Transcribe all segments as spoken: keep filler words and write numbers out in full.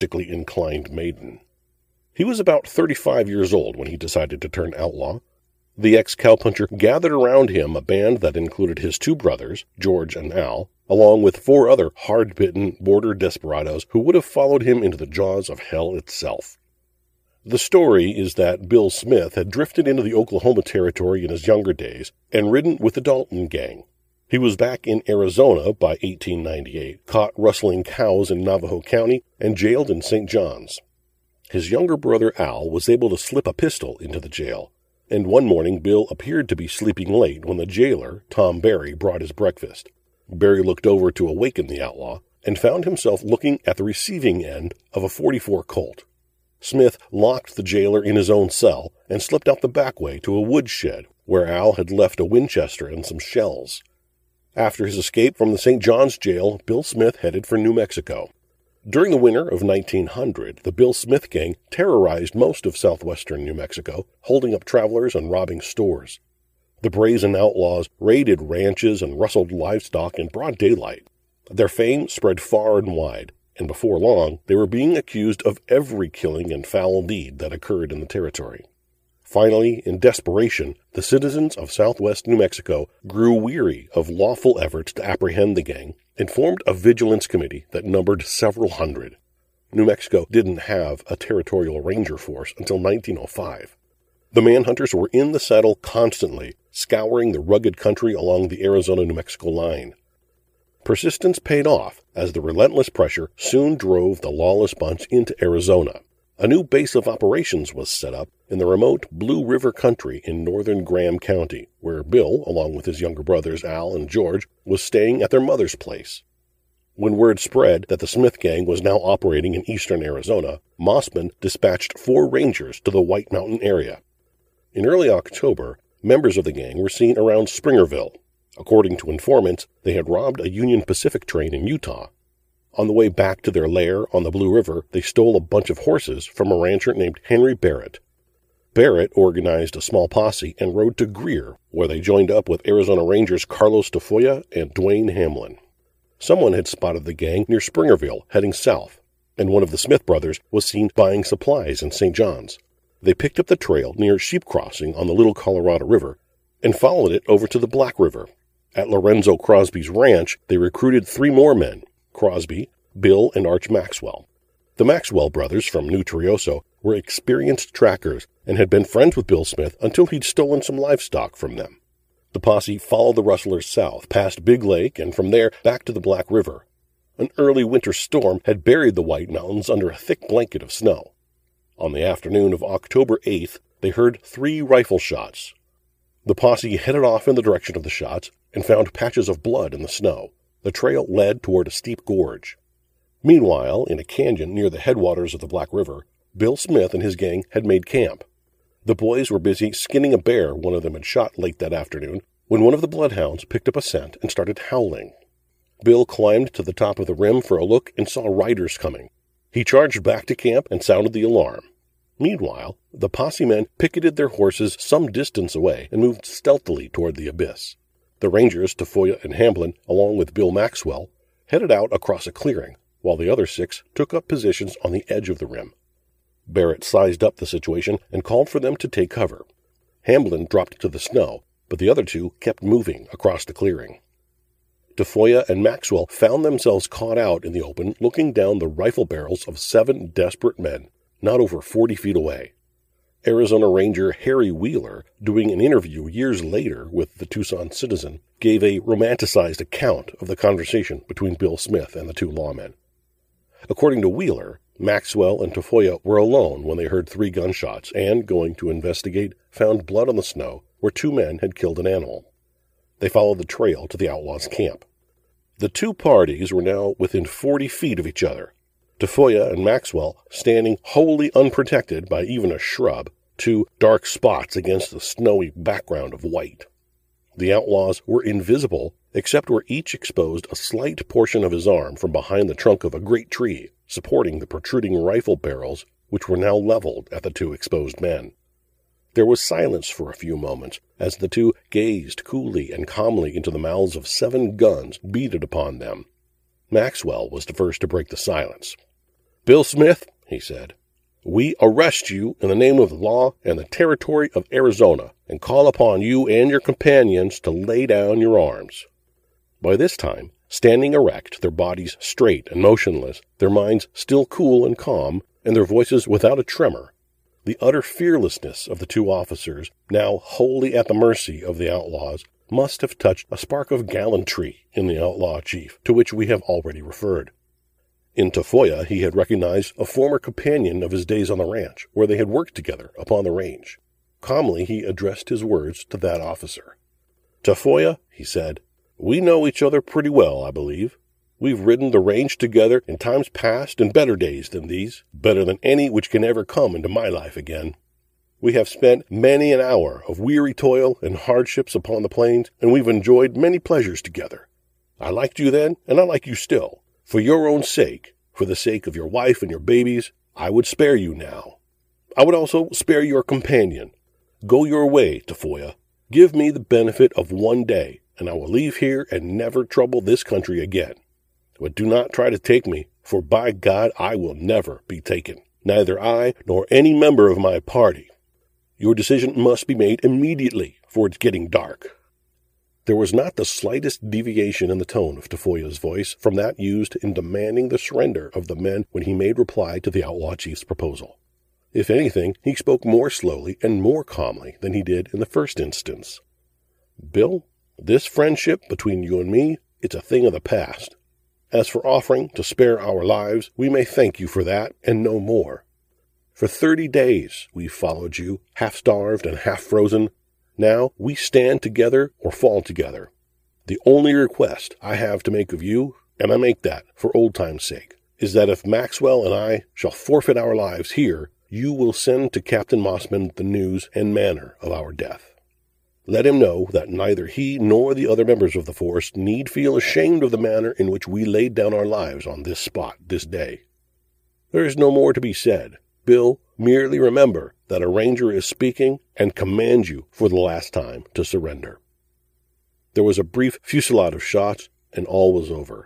artistically inclined maiden. He was about thirty-five years old when he decided to turn outlaw. The ex-cowpuncher gathered around him a band that included his two brothers, George and Al, along with four other hard-bitten border desperados who would have followed him into the jaws of hell itself. The story is that Bill Smith had drifted into the Oklahoma Territory in his younger days and ridden with the Dalton Gang. He was back in Arizona by eighteen ninety-eight, caught rustling cows in Navajo County, and jailed in Saint John's. His younger brother Al was able to slip a pistol into the jail, and one morning Bill appeared to be sleeping late when the jailer, Tom Barry, brought his breakfast. Barry looked over to awaken the outlaw, and found himself looking at the receiving end of a forty-four Colt. Smith locked the jailer in his own cell and slipped out the back way to a woodshed where Al had left a Winchester and some shells. After his escape from the Saint John's jail, Bill Smith headed for New Mexico. During the winter of nineteen hundred, the Bill Smith gang terrorized most of southwestern New Mexico, holding up travelers and robbing stores. The brazen outlaws raided ranches and rustled livestock in broad daylight. Their fame spread far and wide, and before long they were being accused of every killing and foul deed that occurred in the territory. Finally, in desperation, the citizens of southwest New Mexico grew weary of lawful efforts to apprehend the gang and formed a vigilance committee that numbered several hundred. New Mexico didn't have a territorial ranger force until nineteen oh five. The manhunters were in the saddle constantly, scouring the rugged country along the Arizona-New Mexico line. Persistence paid off, as the relentless pressure soon drove the lawless bunch into Arizona. A new base of operations was set up in the remote Blue River country in northern Graham County, where Bill, along with his younger brothers Al and George, was staying at their mother's place. When word spread that the Smith gang was now operating in eastern Arizona, Mossman dispatched four rangers to the White Mountain area. In early October, members of the gang were seen around Springerville. According to informants, they had robbed a Union Pacific train in Utah. On the way back to their lair on the Blue River, they stole a bunch of horses from a rancher named Henry Barrett. Barrett organized a small posse and rode to Greer, where they joined up with Arizona Rangers Carlos Tafoya and Dwayne Hamlin. Someone had spotted the gang near Springerville, heading south, and one of the Smith brothers was seen buying supplies in Saint John's. They picked up the trail near Sheep Crossing on the Little Colorado River and followed it over to the Black River. At Lorenzo Crosby's ranch, they recruited three more men, Crosby, Bill, and Arch Maxwell. The Maxwell brothers from New Trioso were experienced trackers and had been friends with Bill Smith until he'd stolen some livestock from them. The posse followed the rustlers south, past Big Lake, and from there back to the Black River. An early winter storm had buried the White Mountains under a thick blanket of snow. On the afternoon of October eighth, they heard three rifle shots. The posse headed off in the direction of the shots and found patches of blood in the snow. The trail led toward a steep gorge. Meanwhile, in a canyon near the headwaters of the Black River, Bill Smith and his gang had made camp. The boys were busy skinning a bear one of them had shot late that afternoon when one of the bloodhounds picked up a scent and started howling. Bill climbed to the top of the rim for a look and saw riders coming. He charged back to camp and sounded the alarm. Meanwhile, the posse men picketed their horses some distance away and moved stealthily toward the abyss. The rangers, Tafoya and Hamlin, along with Bill Maxwell, headed out across a clearing, while the other six took up positions on the edge of the rim. Barrett sized up the situation and called for them to take cover. Hamlin dropped to the snow, but the other two kept moving across the clearing. Tafoya and Maxwell found themselves caught out in the open looking down the rifle barrels of seven desperate men, not over forty feet away. Arizona Ranger Harry Wheeler, doing an interview years later with the Tucson Citizen, gave a romanticized account of the conversation between Bill Smith and the two lawmen. According to Wheeler, Maxwell and Tafoya were alone when they heard three gunshots and, going to investigate, found blood on the snow where two men had killed an animal. They followed the trail to the outlaws' camp. The two parties were now within forty feet of each other. Tafoya and Maxwell standing wholly unprotected by even a shrub, two dark spots against the snowy background of white. The outlaws were invisible, except where each exposed a slight portion of his arm from behind the trunk of a great tree, supporting the protruding rifle barrels, which were now leveled at the two exposed men. There was silence for a few moments, as the two gazed coolly and calmly into the mouths of seven guns beaded upon them. Maxwell was the first to break the silence. "Bill Smith," he said, "we arrest you in the name of the law and the territory of Arizona, and call upon you and your companions to lay down your arms." By this time, standing erect, their bodies straight and motionless, their minds still cool and calm, and their voices without a tremor, the utter fearlessness of the two officers, now wholly at the mercy of the outlaws, must have touched a spark of gallantry in the outlaw chief, to which we have already referred. In Tafoya he had recognized a former companion of his days on the ranch, where they had worked together upon the range. Calmly he addressed his words to that officer. "Tafoya," he said, "we know each other pretty well, I believe. We've ridden the range together in times past and better days than these, better than any which can ever come into my life again. We have spent many an hour of weary toil and hardships upon the plains, and we've enjoyed many pleasures together. I liked you then, and I like you still. For your own sake, for the sake of your wife and your babies, I would spare you now. I would also spare your companion. Go your way, Tafoya. Give me the benefit of one day, and I will leave here and never trouble this country again. But do not try to take me, for by God I will never be taken, neither I nor any member of my party. Your decision must be made immediately, for it's getting dark." There was not the slightest deviation in the tone of Tafoya's voice from that used in demanding the surrender of the men when he made reply to the outlaw chief's proposal. If anything, he spoke more slowly and more calmly than he did in the first instance. "Bill, this friendship between you and me, it's a thing of the past. As for offering to spare our lives, we may thank you for that, and no more. For thirty days we've followed you, half-starved and half-frozen. Now we stand together or fall together. The only request I have to make of you, and I make that for old time's sake, is that if Maxwell and I shall forfeit our lives here, you will send to Captain Mossman the news and manner of our death. Let him know that neither he nor the other members of the force need feel ashamed of the manner in which we laid down our lives on this spot this day. There is no more to be said. Bill, merely remember that a ranger is speaking and commands you for the last time to surrender." There was a brief fusillade of shots, and all was over.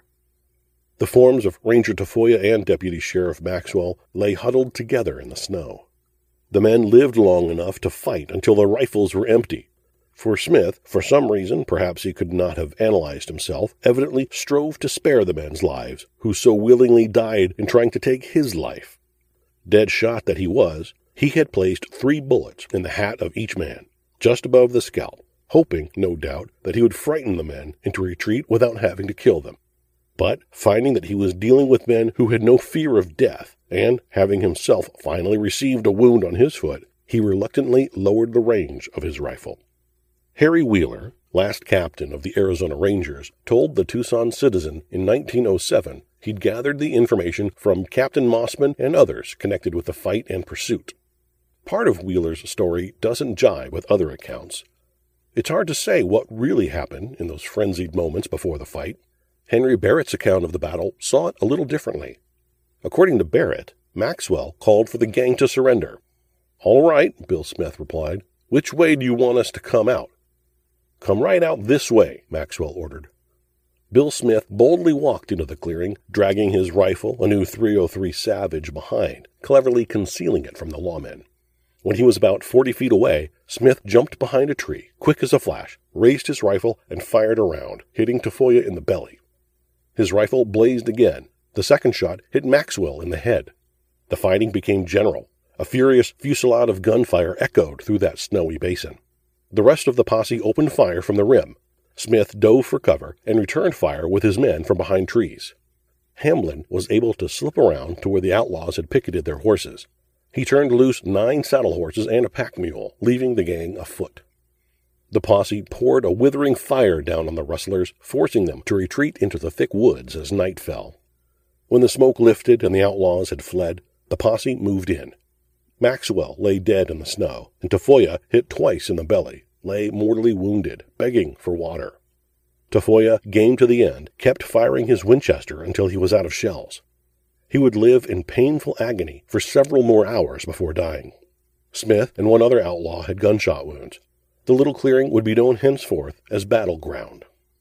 The forms of Ranger Tafoya and Deputy Sheriff Maxwell lay huddled together in the snow. The men lived long enough to fight until their rifles were empty. For Smith, for some reason, perhaps he could not have analyzed himself, evidently strove to spare the men's lives, who so willingly died in trying to take his life. Dead shot that he was, he had placed three bullets in the hat of each man, just above the scalp, hoping, no doubt, that he would frighten the men into retreat without having to kill them. But, finding that he was dealing with men who had no fear of death, and, having himself finally received a wound on his foot, he reluctantly lowered the range of his rifle. Harry Wheeler, last captain of the Arizona Rangers, told the Tucson Citizen in nineteen oh seven he'd gathered the information from Captain Mossman and others connected with the fight and pursuit. Part of Wheeler's story doesn't jibe with other accounts. It's hard to say what really happened in those frenzied moments before the fight. Henry Barrett's account of the battle saw it a little differently. According to Barrett, Maxwell called for the gang to surrender. "All right," Bill Smith replied. "Which way do you want us to come out?" "Come right out this way," Maxwell ordered. Bill Smith boldly walked into the clearing, dragging his rifle, a new three oh three Savage, behind, cleverly concealing it from the lawmen. When he was about forty feet away, Smith jumped behind a tree, quick as a flash, raised his rifle, and fired a round, hitting Tafoya in the belly. His rifle blazed again. The second shot hit Maxwell in the head. The fighting became general. A furious fusillade of gunfire echoed through that snowy basin. The rest of the posse opened fire from the rim. Smith dove for cover and returned fire with his men from behind trees. Hamblin was able to slip around to where the outlaws had picketed their horses. He turned loose nine saddle horses and a pack mule, leaving the gang afoot. The posse poured a withering fire down on the rustlers, forcing them to retreat into the thick woods as night fell. When the smoke lifted and the outlaws had fled, the posse moved in. Maxwell lay dead in the snow, and Tafoya, hit twice in the belly, lay mortally wounded, begging for water. Tafoya, game to the end, kept firing his Winchester until he was out of shells. He would live in painful agony for several more hours before dying. Smith and one other outlaw had gunshot wounds. The little clearing would be known henceforth as Battle Ground.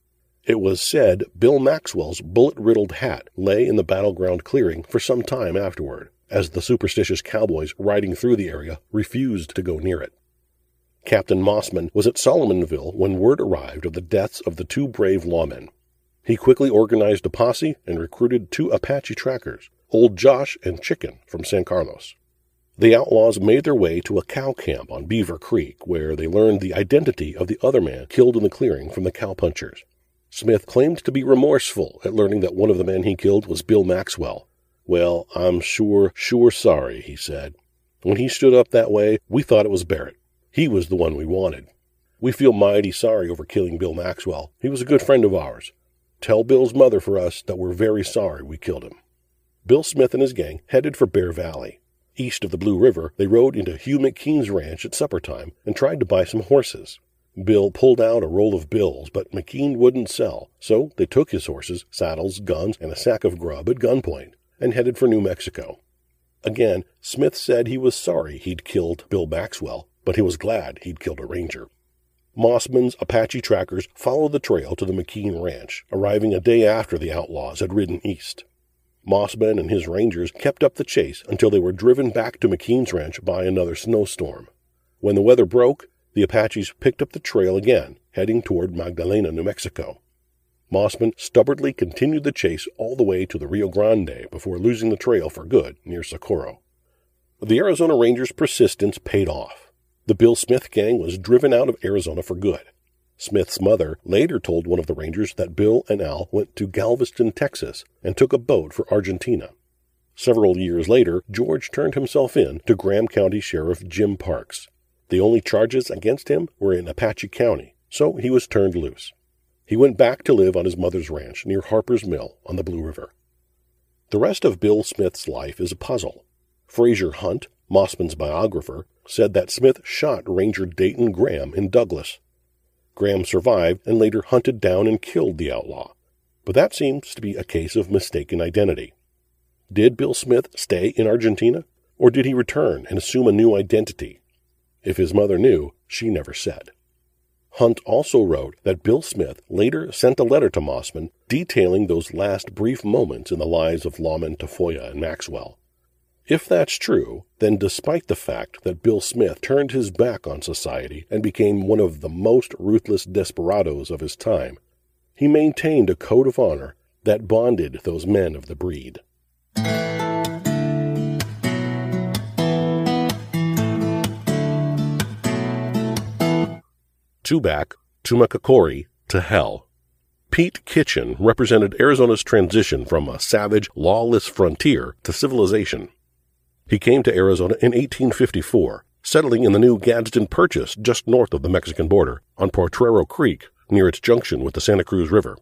It was said Bill Maxwell's bullet-riddled hat lay in the battleground clearing for some time afterward, as the superstitious cowboys riding through the area refused to go near it. Captain Mossman was at Solomonville when word arrived of the deaths of the two brave lawmen. He quickly organized a posse and recruited two Apache trackers, Old Josh and Chicken from San Carlos. The outlaws made their way to a cow camp on Beaver Creek, where they learned the identity of the other man killed in the clearing from the cowpunchers. Smith claimed to be remorseful at learning that one of the men he killed was Bill Maxwell. "Well, I'm sure, sure sorry," he said. "When he stood up that way, we thought it was Barrett. He was the one we wanted. We feel mighty sorry over killing Bill Maxwell. He was a good friend of ours. Tell Bill's mother for us that we're very sorry we killed him." Bill Smith and his gang headed for Bear Valley. East of the Blue River, they rode into Hugh McKean's ranch at supper time and tried to buy some horses. Bill pulled out a roll of bills, but McKean wouldn't sell, so they took his horses, saddles, guns, and a sack of grub at gunpoint, and headed for New Mexico. Again, Smith said he was sorry he'd killed Bill Maxwell, but he was glad he'd killed a ranger. Mossman's Apache trackers followed the trail to the McKean ranch, arriving a day after the outlaws had ridden east. Mossman and his rangers kept up the chase until they were driven back to McKean's ranch by another snowstorm. When the weather broke, the Apaches picked up the trail again, heading toward Magdalena, New Mexico. Mossman stubbornly continued the chase all the way to the Rio Grande before losing the trail for good near Socorro. The Arizona Rangers' persistence paid off. The Bill Smith gang was driven out of Arizona for good. Smith's mother later told one of the Rangers that Bill and Al went to Galveston, Texas, and took a boat for Argentina. Several years later, George turned himself in to Graham County Sheriff Jim Parks. The only charges against him were in Apache County, so he was turned loose. He went back to live on his mother's ranch near Harper's Mill on the Blue River. The rest of Bill Smith's life is a puzzle. Fraser Hunt, Mossman's biographer, said that Smith shot Ranger Dayton Graham in Douglas. Graham survived and later hunted down and killed the outlaw, but that seems to be a case of mistaken identity. Did Bill Smith stay in Argentina, or did he return and assume a new identity? If his mother knew, she never said. Hunt also wrote that Bill Smith later sent a letter to Mossman detailing those last brief moments in the lives of lawmen Tafoya and Maxwell. If that's true, then despite the fact that Bill Smith turned his back on society and became one of the most ruthless desperados of his time, he maintained a code of honor that bonded those men of the breed. Tubac, Tumacacori, to hell. Pete Kitchen represented Arizona's transition from a savage, lawless frontier to civilization. He came to Arizona in eighteen fifty-four, settling in the new Gadsden Purchase just north of the Mexican border, on Potrero Creek, near its junction with the Santa Cruz River.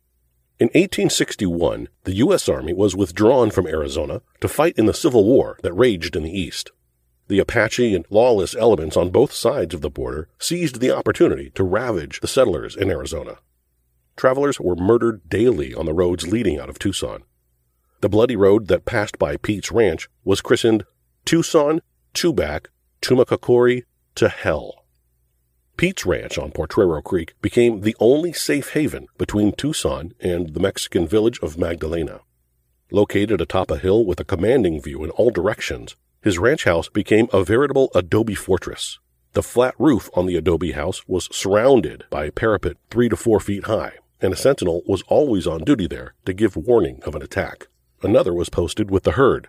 In eighteen sixty-one, the U S Army was withdrawn from Arizona to fight in the Civil War that raged in the east. The Apache and lawless elements on both sides of the border seized the opportunity to ravage the settlers in Arizona. Travelers were murdered daily on the roads leading out of Tucson. The bloody road that passed by Pete's ranch was christened Tucson, Tubac, Tumacacori, to hell. Pete's ranch on Potrero Creek became the only safe haven between Tucson and the Mexican village of Magdalena. Located atop a hill with a commanding view in all directions, his ranch house became a veritable adobe fortress. The flat roof on the adobe house was surrounded by a parapet three to four feet high, and a sentinel was always on duty there to give warning of an attack. Another was posted with the herd.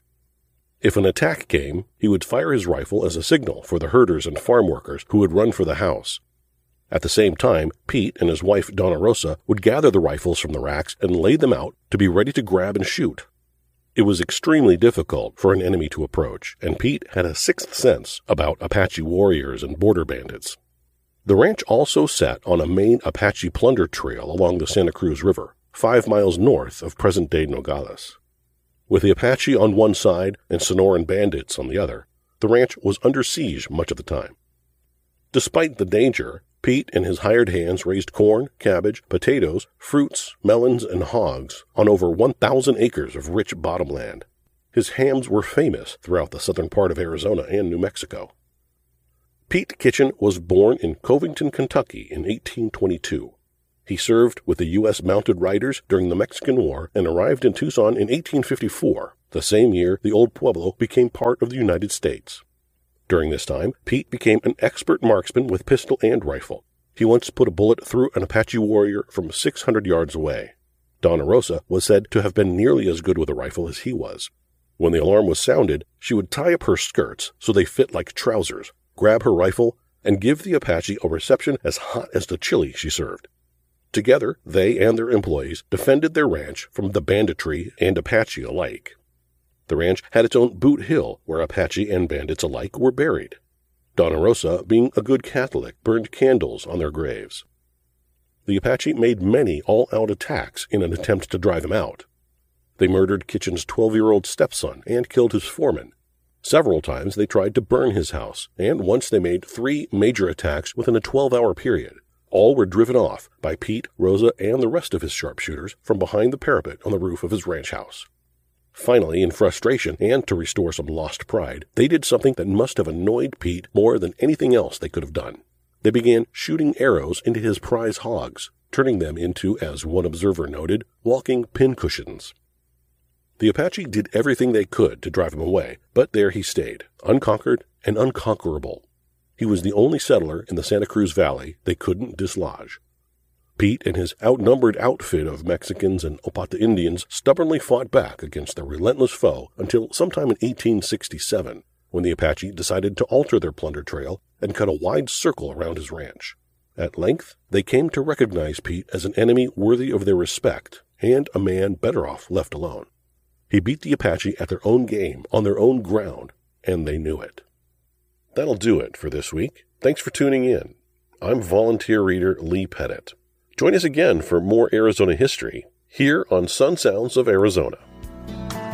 If an attack came, he would fire his rifle as a signal for the herders and farm workers who would run for the house. At the same time, Pete and his wife Donna Rosa would gather the rifles from the racks and lay them out to be ready to grab and shoot. It was extremely difficult for an enemy to approach, and Pete had a sixth sense about Apache warriors and border bandits. The ranch also sat on a main Apache plunder trail along the Santa Cruz River, five miles north of present-day Nogales. With the Apache on one side and Sonoran bandits on the other, the ranch was under siege much of the time. Despite the danger, Pete and his hired hands raised corn, cabbage, potatoes, fruits, melons, and hogs on over one thousand acres of rich bottomland. His hams were famous throughout the southern part of Arizona and New Mexico. Pete Kitchen was born in Covington, Kentucky in eighteen twenty-two. He served with the U S Mounted Riders during the Mexican War and arrived in Tucson in eighteen fifty-four, the same year the old pueblo became part of the United States. During this time, Pete became an expert marksman with pistol and rifle. He once put a bullet through an Apache warrior from six hundred yards away. Donna Rosa was said to have been nearly as good with a rifle as he was. When the alarm was sounded, she would tie up her skirts so they fit like trousers, grab her rifle, and give the Apache a reception as hot as the chili she served. Together, they and their employees defended their ranch from the banditry and Apache alike. The ranch had its own Boot Hill, where Apache and bandits alike were buried. Donna Rosa, being a good Catholic, burned candles on their graves. The Apache made many all-out attacks in an attempt to drive him out. They murdered Kitchen's twelve-year-old stepson and killed his foreman. Several times they tried to burn his house, and once they made three major attacks within a twelve-hour period. All were driven off by Pete, Rosa, and the rest of his sharpshooters from behind the parapet on the roof of his ranch house. Finally, in frustration and to restore some lost pride, they did something that must have annoyed Pete more than anything else they could have done. They began shooting arrows into his prize hogs, turning them into, as one observer noted, walking pincushions. The Apache did everything they could to drive him away, but there he stayed, unconquered and unconquerable. He was the only settler in the Santa Cruz Valley they couldn't dislodge. Pete and his outnumbered outfit of Mexicans and Opata Indians stubbornly fought back against their relentless foe until sometime in eighteen sixty-seven, when the Apache decided to alter their plunder trail and cut a wide circle around his ranch. At length, they came to recognize Pete as an enemy worthy of their respect and a man better off left alone. He beat the Apache at their own game, on their own ground, and they knew it. That'll do it for this week. Thanks for tuning in. I'm volunteer reader Lee Pettit. Join us again for more Arizona history here on Sun Sounds of Arizona.